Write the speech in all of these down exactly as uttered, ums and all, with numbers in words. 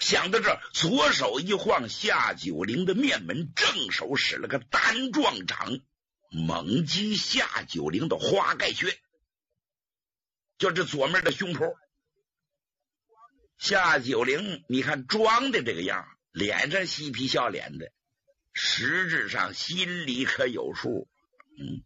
想到这儿，左手一晃，夏九龄的面门正手使了个单撞掌，猛击夏九龄的花盖穴，就这左面的胸脯。夏九龄你看装的这个样，脸上嬉皮笑脸的，实质上心里可有数。嗯，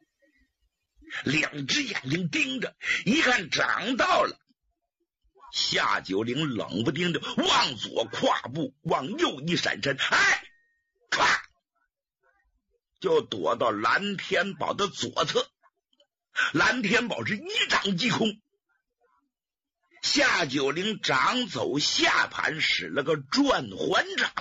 两只眼睛盯着，一看掌到了，夏九龄冷不丁的往左跨步，往右一闪身，哎，唰，就躲到蓝天宝的左侧。蓝天宝是一掌击空，夏九龄掌走下盘，使了个转环掌。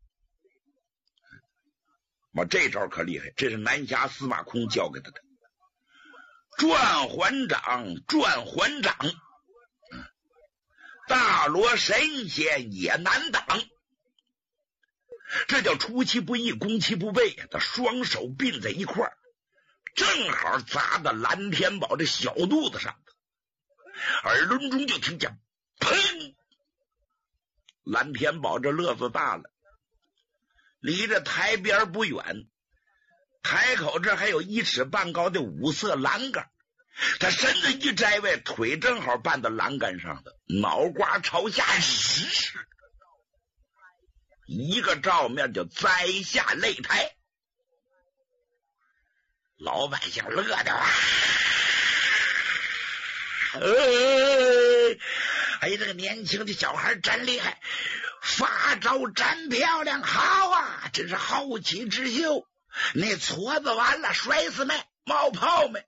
我这招可厉害，这是南侠司马空教给他的。转环掌，转环掌，大罗神仙也难挡。这叫出其不意，攻其不备，他双手并在一块儿，正好砸到蓝天宝的小肚子上。耳轮中就听见砰，蓝天宝这乐子大了，离着台边不远，台口这还有一尺半高的五色栏杆，他身子一摘位，腿正好绊到栏杆上的，脑瓜朝下直，一个照面就栽下擂台。老百姓乐的啊，哎，哎，这个年轻的小孩真厉害，发招真漂亮，好啊，真是后起之秀。那矬子完了，摔死没？冒泡没？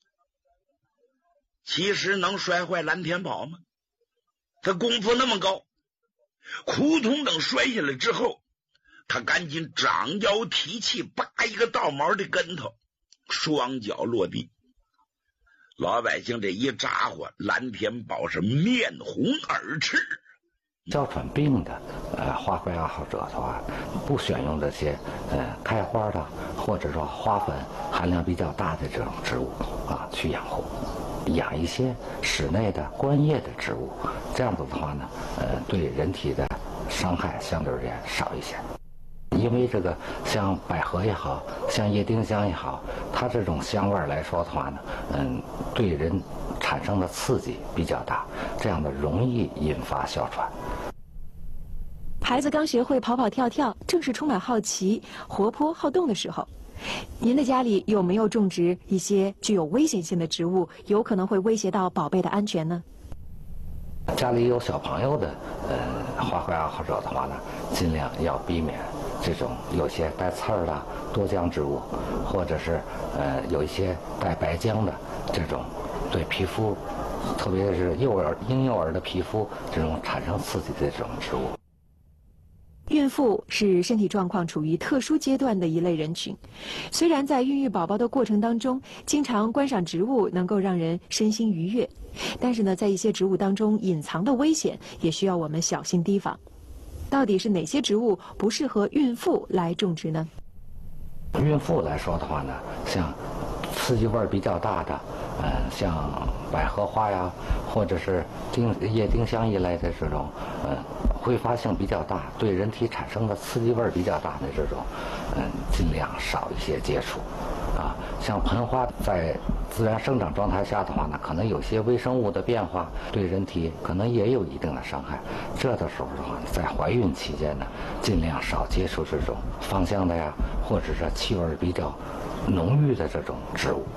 其实能摔坏蓝天宝吗？他功夫那么高。胡同等摔下来之后，他赶紧掌腰提气，拔一个倒毛的跟头，双脚落地。老百姓这一咋呼，蓝天宝是面红耳赤。 哮喘病的呃花卉爱好者的话，不选用这些呃开花的或者说花粉含量比较大的这种植物啊去养护，养一些室内的观叶的植物，这样子的话呢，呃对人体的伤害相对而言少一些。因为这个像百合也好，像叶丁香也好，它这种香味来说的话呢，嗯，对人产生的刺激比较大，这样的容易引发哮喘。 孩子刚学会跑跑跳跳，正是充满好奇、活泼好动的时候。您的家里有没有种植一些具有危险性的植物，有可能会威胁到宝贝的安全呢？ 家里有小朋友的呃花卉爱好者的话呢，尽量要避免这种有些带刺儿的多浆植物，或者是呃有一些带白浆的这种对皮肤，特别是幼儿婴幼儿的皮肤这种产生刺激的这种植物。 孕妇是身体状况处于特殊阶段的一类人群，虽然在孕育宝宝的过程当中，经常观赏植物能够让人身心愉悦，但是呢，在一些植物当中隐藏的危险也需要我们小心提防。到底是哪些植物不适合孕妇来种植呢？ 孕妇来说的话呢，像刺激味比较大的，呃，像百合花呀，或者是丁叶丁香一类的这种，呃，挥发性比较大，对人体产生的刺激味比较大的这种，嗯、呃，尽量少一些接触。啊，像盆花在自然生长状态下的话呢，可能有些微生物的变化，对人体可能也有一定的伤害。这的时候的话，在怀孕期间呢，尽量少接触这种芳香的呀，或者是气味比较浓郁的这种植物。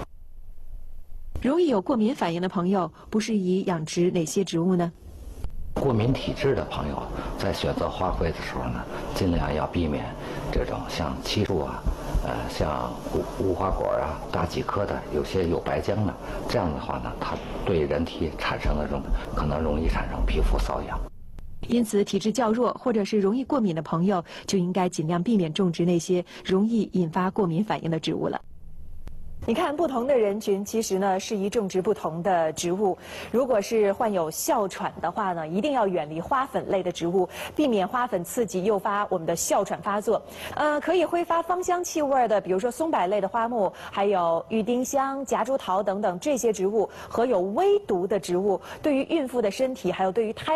容易有过敏反应的朋友，不适宜养殖哪些植物呢？ 过敏体质的朋友在选择花卉的时候呢，尽量要避免这种像漆树啊，呃，像无无花果啊，大戟科的，有些有白浆的，这样的话呢，它对人体产生的这种可能容易产生皮肤瘙痒。 因此，体质较弱或者是容易过敏的朋友，就应该尽量避免种植那些容易引发过敏反应的植物了。你看，不同的人群其实呢适宜种植不同的植物。如果是患有哮喘的话呢，一定要远离花粉类的植物，避免花粉刺激诱发我们的哮喘发作。呃，可以挥发芳香气味的，比如说松柏类的花木，还有郁丁香、夹竹桃等等这些植物和有微毒的植物，对于孕妇的身体还有对于胎